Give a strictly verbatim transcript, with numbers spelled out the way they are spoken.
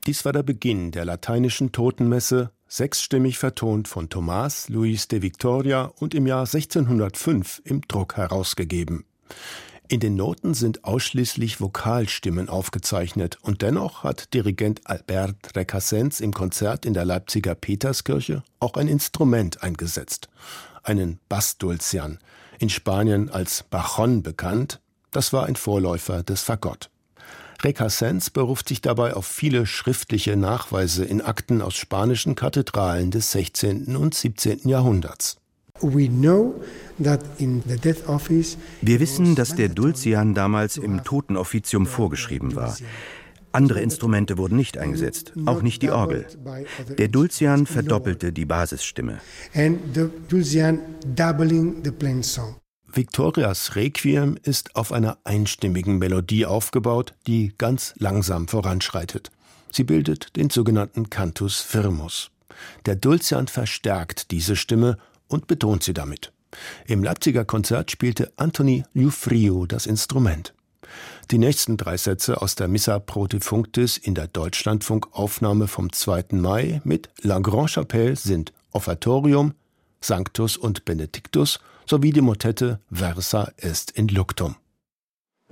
Dies war der Beginn der lateinischen Totenmesse, sechsstimmig vertont von Tomás Luis de Victoria und im Jahr sechzehnhundertfünf im Druck herausgegeben. In den Noten sind ausschließlich Vokalstimmen aufgezeichnet und dennoch hat Dirigent Albert Recasens im Konzert in der Leipziger Peterskirche auch ein Instrument eingesetzt, einen Bassdulcian, in Spanien als Bajon bekannt. Das war ein Vorläufer des Fagott. Recasens beruft sich dabei auf viele schriftliche Nachweise in Akten aus spanischen Kathedralen des sechzehnten und siebzehnten Jahrhunderts. Wir wissen, dass der Dulcian damals im Totenoffizium vorgeschrieben war. Andere Instrumente wurden nicht eingesetzt, auch nicht die Orgel. Der Dulcian verdoppelte die Basisstimme. Victorias Requiem ist auf einer einstimmigen Melodie aufgebaut, die ganz langsam voranschreitet. Sie bildet den sogenannten Cantus firmus. Der Dulcian verstärkt diese Stimme und betont sie damit. Im Leipziger Konzert spielte Anthony Giuffrio das Instrument. Die nächsten drei Sätze aus der Missa pro Defunctis in der Deutschlandfunkaufnahme vom zweiten Mai mit La Grand-Chapelle sind Offertorium, Sanctus und Benedictus sowie die Motette Versa est in Luctum.